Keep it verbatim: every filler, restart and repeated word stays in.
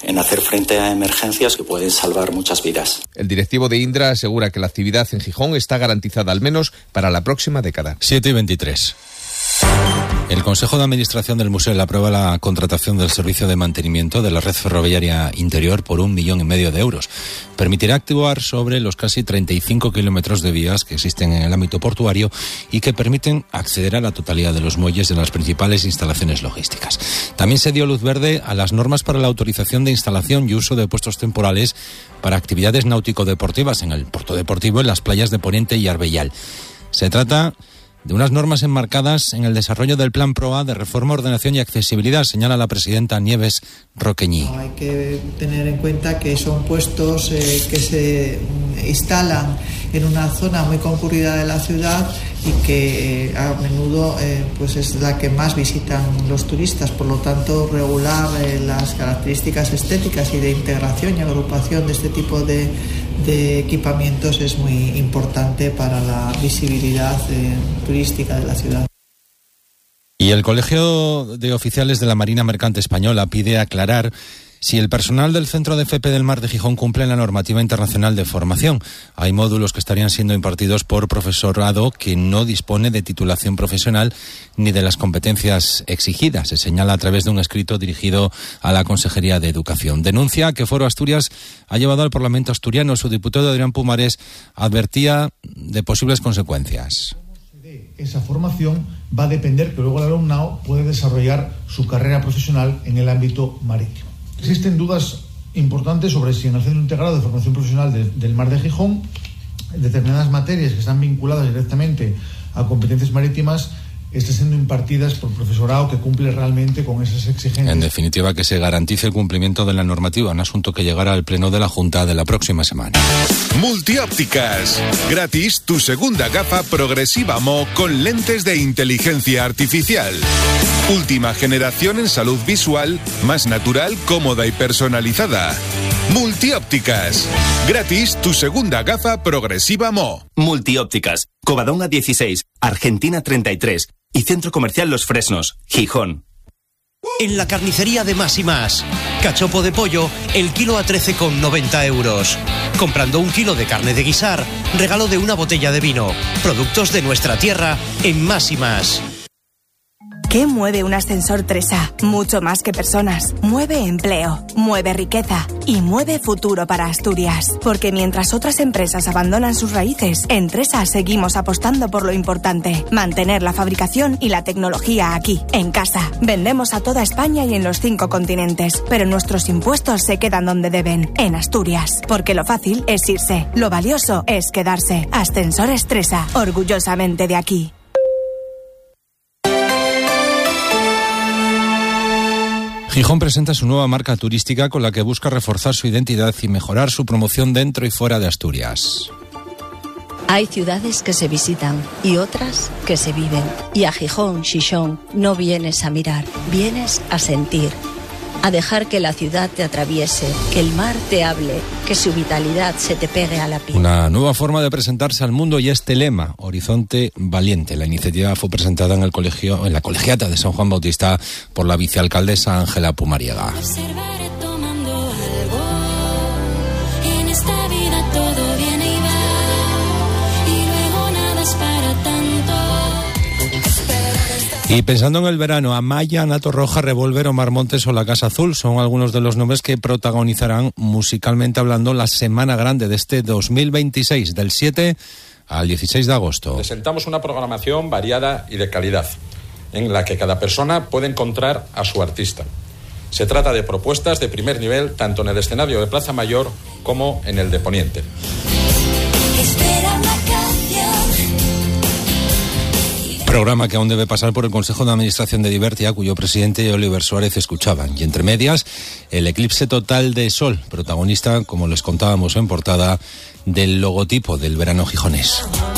en hacer frente a emergencias que pueden salvar muchas vidas. El directivo de Indra asegura que la actividad en Gijón está garantizada al menos para la próxima década. siete y veintitrés. El Consejo de Administración del Musel aprueba la contratación del servicio de mantenimiento de la red ferroviaria interior por un millón y medio de euros. Permitirá actuar sobre los casi treinta y cinco kilómetros de vías que existen en el ámbito portuario y que permiten acceder a la totalidad de los muelles de las principales instalaciones logísticas. También se dio luz verde a las normas para la autorización de instalación y uso de puestos temporales para actividades náutico-deportivas en el puerto deportivo, en las playas de Poniente y Arbellal. Se trata de unas normas enmarcadas en el desarrollo del Plan PROA de reforma, ordenación y accesibilidad, señala la presidenta Nieves Roqueñí. Hay que tener en cuenta que son puestos eh, que se instalan en una zona muy concurrida de la ciudad y que eh, a menudo eh, pues es la que más visitan los turistas. Por lo tanto, regular eh, las características estéticas y de integración y agrupación de este tipo de, de equipamientos es muy importante para la visibilidad eh, turística de la ciudad. Y el Colegio de Oficiales de la Marina Mercante Española pide aclarar si el personal del Centro de F P del Mar de Gijón cumple la normativa internacional de formación. Hay módulos que estarían siendo impartidos por profesorado que no dispone de titulación profesional ni de las competencias exigidas. Se señala a través de un escrito dirigido a la Consejería de Educación. Denuncia que Foro Asturias ha llevado al Parlamento asturiano. Su diputado Adrián Pumares advertía de posibles consecuencias. Esa formación va a depender que luego el alumnado puede desarrollar su carrera profesional en el ámbito marítimo. Existen dudas importantes sobre si en el Centro Integrado de Formación Profesional de, del Mar de Gijón determinadas materias que están vinculadas directamente a competencias marítimas estén siendo impartidas por profesorado que cumple realmente con esas exigencias. En definitiva, que se garantice el cumplimiento de la normativa, un asunto que llegará al pleno de la Junta de la próxima semana. Multiópticas. Gratis tu segunda gafa progresiva M O con lentes de inteligencia artificial. Última generación en salud visual, más natural, cómoda y personalizada. Multiópticas. Gratis tu segunda gafa progresiva M O. Multiópticas. Covadonga dieciséis, Argentina treinta y tres y Centro Comercial Los Fresnos, Gijón. En la carnicería de Más y Más. Cachopo de pollo, el kilo a trece con noventa euros. Comprando un kilo de carne de guisar, regalo de una botella de vino. Productos de nuestra tierra en Más y Más. ¿Qué mueve un ascensor tres A? Mucho más que personas. Mueve empleo, mueve riqueza y mueve futuro para Asturias. Porque mientras otras empresas abandonan sus raíces, en tres A seguimos apostando por lo importante. Mantener la fabricación y la tecnología aquí, en casa. Vendemos a toda España y en los cinco continentes. Pero nuestros impuestos se quedan donde deben, en Asturias. Porque lo fácil es irse. Lo valioso es quedarse. Ascensores tres A, orgullosamente de aquí. Gijón presenta su nueva marca turística con la que busca reforzar su identidad y mejorar su promoción dentro y fuera de Asturias. Hay ciudades que se visitan y otras que se viven. Y a Gijón, Xixón, no vienes a mirar, vienes a sentir. A dejar que la ciudad te atraviese, que el mar te hable, que su vitalidad se te pegue a la piel. Una nueva forma de presentarse al mundo y este lema, Horizonte Valiente. La iniciativa fue presentada en el colegio, en la colegiata de San Juan Bautista por la vicealcaldesa Ángela Pumariega. Y pensando en el verano, Amaya, Nato Roja, Revolver, Omar Montes o La Casa Azul son algunos de los nombres que protagonizarán, musicalmente hablando, la Semana Grande de este dos mil veintiséis, del siete al dieciséis de agosto. Presentamos una programación variada y de calidad, en la que cada persona puede encontrar a su artista. Se trata de propuestas de primer nivel, tanto en el escenario de Plaza Mayor como en el de Poniente. Espera una canción. Programa que aún debe pasar por el Consejo de Administración de Divertia, cuyo presidente Oliver Suárez escuchaban. Y entre medias, el eclipse total de sol, protagonista, como les contábamos en portada, del logotipo del verano gijonés.